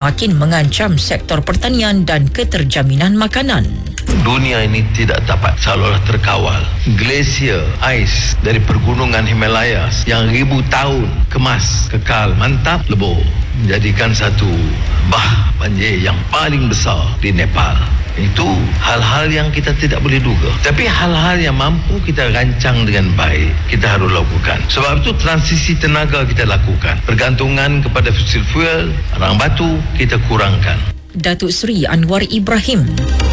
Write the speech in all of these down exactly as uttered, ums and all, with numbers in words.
semakin mengancam sektor pertanian dan keterjaminan makanan. Dunia ini tidak dapat seolah-olah terkawal. Glasier, ais dari pergunungan Himalayas yang ribu tahun kemas, kekal, mantap, lebur, menjadikan satu bah banjir yang paling besar di Nepal. Itu hal-hal yang kita tidak boleh duga. Tapi hal-hal yang mampu kita rancang dengan baik, kita harus lakukan. Sebab itu transisi tenaga kita lakukan. Pergantungan kepada fosil fuel, arang batu, kita kurangkan. Datuk Seri Anwar Ibrahim.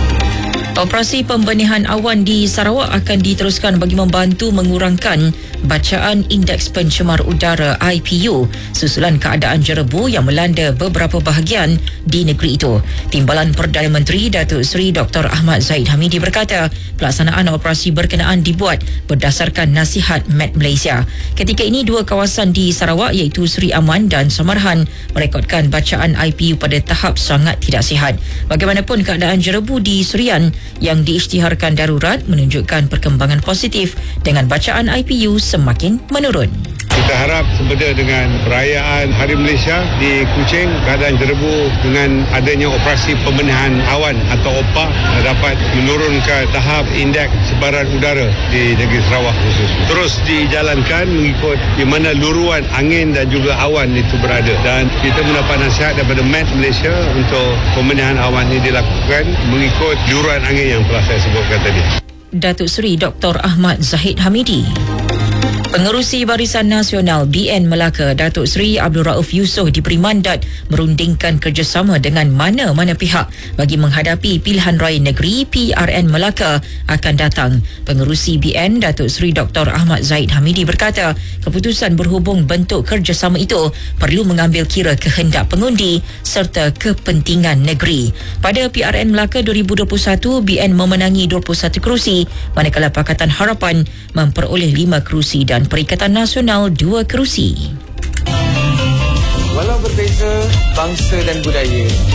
Operasi pembenihan awan di Sarawak akan diteruskan bagi membantu mengurangkan bacaan Indeks Pencemar Udara I P U susulan keadaan jerebu yang melanda beberapa bahagian di negeri itu. Timbalan Perdana Menteri Datuk Seri Doktor Ahmad Zahid Hamidi berkata pelaksanaan operasi berkenaan dibuat berdasarkan nasihat Met Malaysia. Ketika ini dua kawasan di Sarawak iaitu Seri Aman dan Samarhan merekodkan bacaan I P U pada tahap sangat tidak sihat. Bagaimanapun keadaan jerebu di Serian yang diisytiharkan darurat menunjukkan perkembangan positif dengan bacaan I P U semakin menurun. Kita harap sempena dengan perayaan Hari Malaysia di Kuching, keadaan jerebu dengan adanya operasi pembenihan awan atau O P A dapat menurunkan tahap indeks sebaran udara di negeri Sarawak khusus. Terus dijalankan mengikut di mana luruan angin dan juga awan itu berada. Dan kita mendapat nasihat daripada Met Malaysia untuk pembenihan awan ini dilakukan mengikut luruan angin yang telah saya sebutkan tadi. Datuk Seri Doktor Ahmad Zahid Hamidi. Pengerusi Barisan Nasional B N Melaka Datuk Seri Abdul Rauf Yusof diberi mandat merundingkan kerjasama dengan mana-mana pihak bagi menghadapi pilihan raya negeri P R N Melaka akan datang. Pengerusi B N Datuk Seri Doktor Ahmad Zahid Hamidi berkata keputusan berhubung bentuk kerjasama itu perlu mengambil kira kehendak pengundi serta kepentingan negeri. Pada P R N Melaka dua ribu dua puluh satu, B N memenangi dua puluh satu kerusi manakala Pakatan Harapan memperoleh lima kerusi dan Perikatan Nasional dua kerusi. Walau berbeza bangsa dan budaya,